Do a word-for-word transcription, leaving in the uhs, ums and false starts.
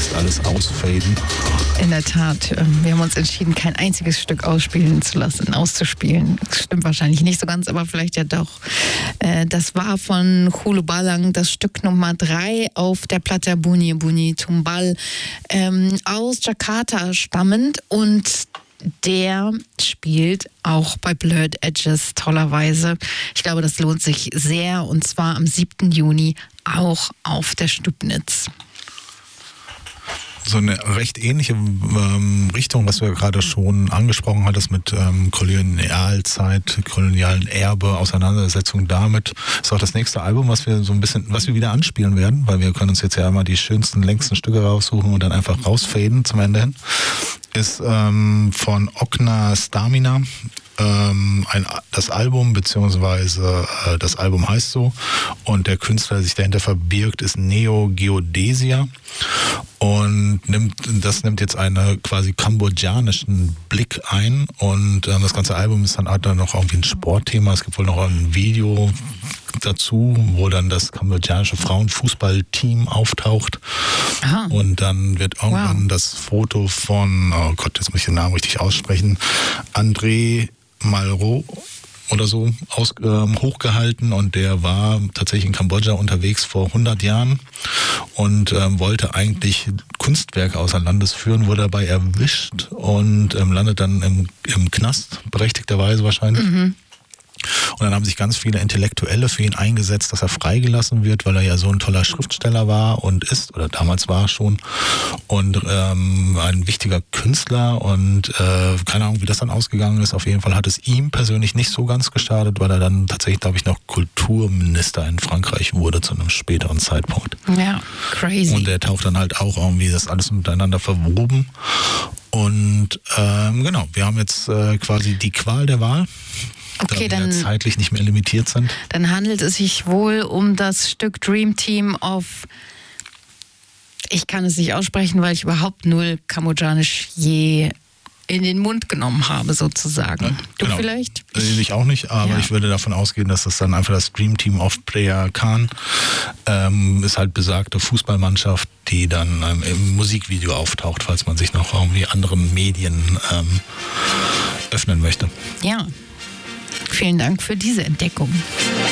Rest alles ausfaden. In der Tat. Wir haben uns entschieden, kein einziges Stück ausspielen zu lassen, auszuspielen. Das stimmt wahrscheinlich nicht so ganz, aber vielleicht ja doch. Das war von Hulu Balang das Stück Nummer drei auf der Platte Bunyi Bunyi Tumbal, ähm, aus Jakarta stammend, und der spielt auch bei Blurred Edges tollerweise. Ich glaube, das lohnt sich sehr, und zwar am siebten Juni auch auf der Stubnitz. So eine recht ähnliche ähm, Richtung, was du ja gerade schon angesprochen hattest mit ähm, Kolonialzeit, kolonialen Erbe, Auseinandersetzung damit, ist auch das nächste Album, was wir so ein bisschen, was wir wieder anspielen werden, weil wir können uns jetzt ja immer die schönsten, längsten Stücke raussuchen und dann einfach rausfaden zum Ende hin, ist ähm, von Okna Stamina. Ähm, ein, das Album, beziehungsweise äh, das Album heißt so, und der Künstler, der sich dahinter verbirgt, ist Neo Geodesia, und nimmt, das nimmt jetzt einen quasi kambodschanischen Blick ein, und äh, das ganze Album ist dann, hat dann noch irgendwie ein Sportthema. Es gibt wohl noch ein Video dazu, wo dann das kambodschanische Frauenfußballteam auftaucht. Aha. Und dann wird irgendwann Wow. das Foto von, oh Gott, jetzt muss ich den Namen richtig aussprechen, André Malraux oder so aus, ähm, hochgehalten, und der war tatsächlich in Kambodscha unterwegs vor hundert Jahren und ähm, wollte eigentlich Kunstwerke außer Landes führen, wurde dabei erwischt und ähm, landet dann im, im Knast, berechtigterweise wahrscheinlich. Mhm. Und dann haben sich ganz viele Intellektuelle für ihn eingesetzt, dass er freigelassen wird, weil er ja so ein toller Schriftsteller war und ist, oder damals war schon, und ähm, ein wichtiger Künstler, und äh, keine Ahnung, wie das dann ausgegangen ist. Auf jeden Fall hat es ihm persönlich nicht so ganz geschadet, weil er dann tatsächlich, glaube ich, noch Kulturminister in Frankreich wurde zu einem späteren Zeitpunkt. Ja, crazy. Und er taucht dann halt auch irgendwie, das alles miteinander verwoben. Und ähm, genau, wir haben jetzt äh, quasi die Qual der Wahl. Okay, da wir dann, zeitlich nicht mehr limitiert sind. Dann handelt es sich wohl um das Stück Dream Team of, ich kann es nicht aussprechen, weil ich überhaupt null Kambodschanisch je in den Mund genommen habe, sozusagen. Ja, du genau. vielleicht? Ich auch nicht, aber ja. Ich würde davon ausgehen, dass das dann einfach das Dream Team of Preah Khan ähm, ist, halt besagte Fußballmannschaft, die dann ähm, im Musikvideo auftaucht, falls man sich noch irgendwie anderen Medien ähm, öffnen möchte. Ja. Vielen Dank für diese Entdeckung.